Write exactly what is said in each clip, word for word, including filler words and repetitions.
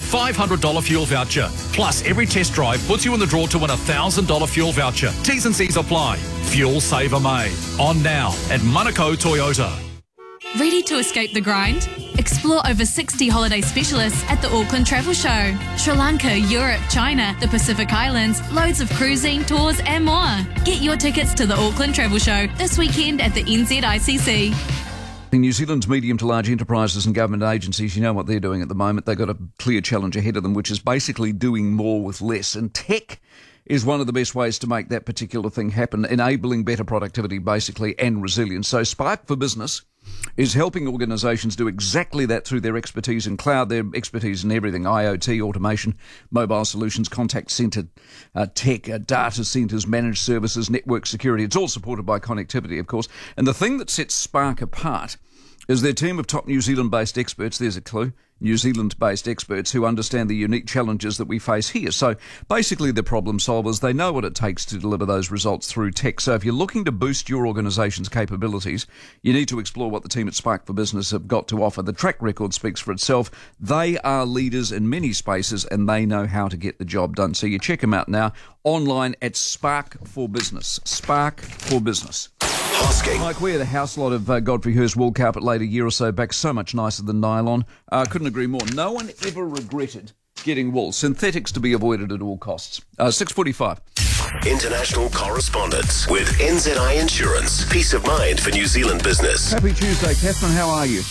five hundred dollars fuel voucher. Plus, every test drive puts you in the draw to win a one thousand dollars fuel voucher. T's and C's apply. Fuel Saver May. On now at Manukau Toyota. Ready to escape the grind? Explore over sixty holiday specialists at the Auckland Travel Show. Sri Lanka, Europe, China, the Pacific Islands, loads of cruising, tours and more. Get your tickets to the Auckland Travel Show this weekend at the N Z I C C. New Zealand's medium to large enterprises and government agencies, you know what they're doing at the moment. They've got a clear challenge ahead of them, which is basically doing more with less. And tech is one of the best ways to make that particular thing happen, enabling better productivity, basically, and resilience. So Spark for Business is helping organisations do exactly that through their expertise in cloud, their expertise in everything, I O T, automation, mobile solutions, contact centre, uh, tech, uh, data centres, managed services, network security. It's all supported by connectivity, of course. And the thing that sets Spark apart is their team of top New Zealand-based experts. There's a clue. New Zealand-based experts who understand the unique challenges that we face here. So basically they're problem solvers. They know what it takes to deliver those results through tech. So if you're looking to boost your organisation's capabilities, you need to explore what the team at Spark for Business have got to offer. The track record speaks for itself. They are leaders in many spaces and they know how to get the job done. So you check them out now online at Spark for Business. Spark for Business. Hosking. Mike, we had a house lot of uh, Godfrey Hirst wool carpet laid a year or so back. So much nicer than nylon. Uh, couldn't agree more. No one ever regretted getting wool. Synthetics to be avoided at all costs. Uh, six forty-five. International correspondence with N Z I Insurance. Peace of mind for New Zealand business. Happy Tuesday, Catherine. How are you?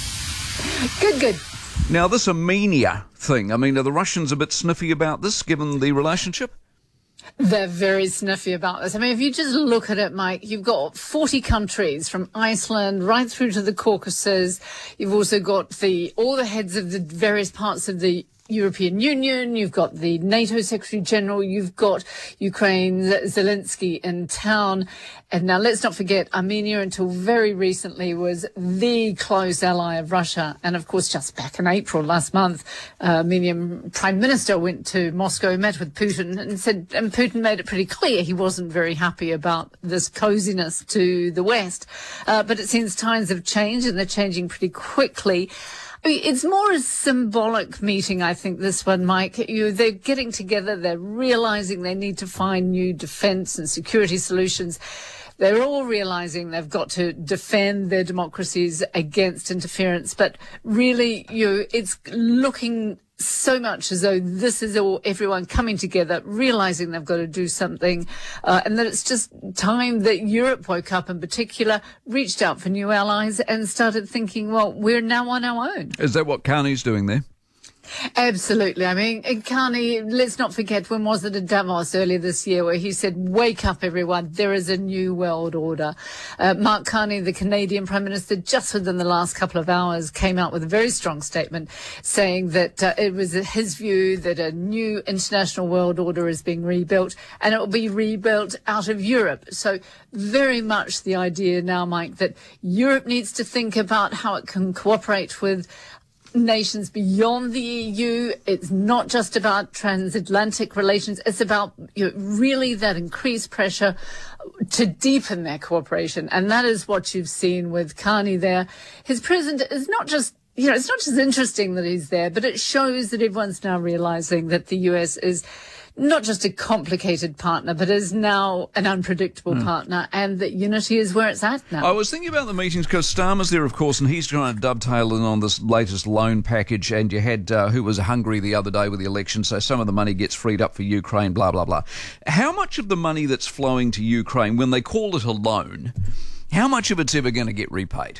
Good, good. Now, this Armenia thing, I mean, are the Russians a bit sniffy about this, given the relationship? They're very sniffy about this. I mean, if you just look at it, Mike, you've got forty countries from Iceland right through to the Caucasus. You've also got the all the heads of the various parts of the European Union, you've got the NATO Secretary General, you've got Ukraine's Zelensky in town. And now let's not forget, Armenia until very recently was the close ally of Russia. And of course, just back in April last month, uh, Armenian Prime Minister went to Moscow, met with Putin and said, and Putin made it pretty clear he wasn't very happy about this coziness to the West. Uh, but it seems times have changed and they're changing pretty quickly. I mean, it's more a symbolic meeting, I think, this one, Mike. You, they're getting together. They're realizing they need to find new defense and security solutions. They're all realizing they've got to defend their democracies against interference. But really, you, it's looking so much as though this is all everyone coming together, realizing they've got to do something, uh, and that it's just time that Europe woke up in particular, reached out for new allies and started thinking, well, we're now on our own. Is that what Carney's doing there? Absolutely. I mean, Carney, let's not forget, when was it in Davos earlier this year where he said, wake up everyone, there is a new world order. Uh, Mark Carney, the Canadian Prime Minister, just within the last couple of hours came out with a very strong statement saying that uh, it was his view that a new international world order is being rebuilt and it will be rebuilt out of Europe. So very much the idea now, Mike, that Europe needs to think about how it can cooperate with nations beyond the E U. It's not just about transatlantic relations. It's about, you know, really that increased pressure to deepen their cooperation. And that is what you've seen with Carney there. His president is not just, you know, it's not just interesting that he's there, but it shows that everyone's now realizing that the U S is not just a complicated partner, but is now an unpredictable mm. partner, and that unity is where it's at now. I was thinking about the meetings because Starmer's there, of course, and he's trying to dovetail in on this latest loan package, and you had uh, who was hungry the other day with the election, so some of the money gets freed up for Ukraine, blah, blah, blah. How much of the money that's flowing to Ukraine, when they call it a loan, how much of it's ever going to get repaid?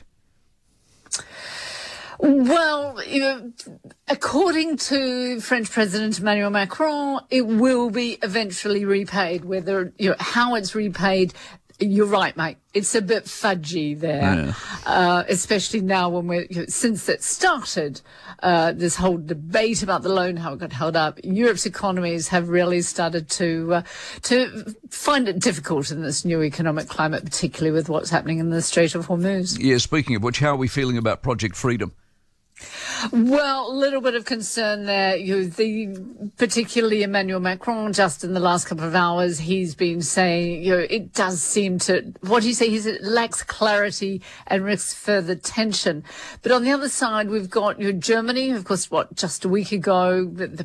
Well, you know, according to French President Emmanuel Macron, it will be eventually repaid. Whether, you know, how it's repaid, you're right, mate. It's a bit fudgy there, yeah. uh, especially now when we're, you know, since it started, uh, this whole debate about the loan, how it got held up, Europe's economies have really started to, uh, to find it difficult in this new economic climate, particularly with what's happening in the Strait of Hormuz. Yeah, speaking of which, how are we feeling about Project Freedom? Well, a little bit of concern there. You, the particularly Emmanuel Macron, just in the last couple of hours, he's been saying, you know, it does seem to, what do you say? He said it lacks clarity and risks further tension. But on the other side, we've got, you know, Germany, of course, what, just a week ago, the, the